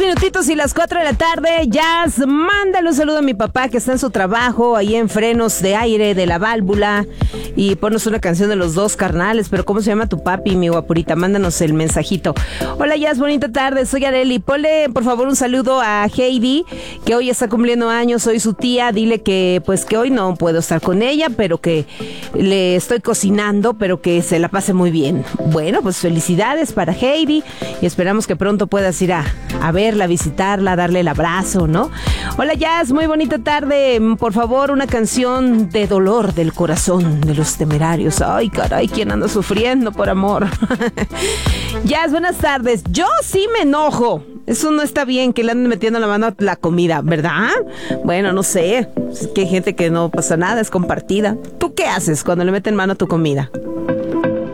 minutitos y las 4 de la tarde. Jazz, mándale un saludo a mi papá que está en su trabajo, ahí en frenos de aire de la válvula. Y ponnos una canción de los dos carnales. Pero ¿cómo se llama tu papi, mi guapurita? Mándanos el mensajito. Hola Jazz, bonita tarde, soy Areli. Ponle por favor un saludo a Heidi, que hoy está cumpliendo años, soy su tía. Dile que pues que hoy no puedo estar con ella, pero que le estoy cocinando, pero que se la pase muy bien. Bueno, pues felicidades para Heidi y esperamos que pronto puedas ir a verla, visitarla, darle el abrazo, ¿no? Hola Jazz, muy bonita tarde. Por favor, una canción de dolor del corazón de Los Temerarios. Ay, caray, ¿quién anda sufriendo por amor? Jazz, buenas tardes. Yo sí me enojo. Eso no está bien, que le anden metiendo la mano a la comida, ¿verdad? Bueno, no sé. Es que hay gente que no pasa nada, es compartida. ¿Tú qué haces cuando le meten mano a tu comida?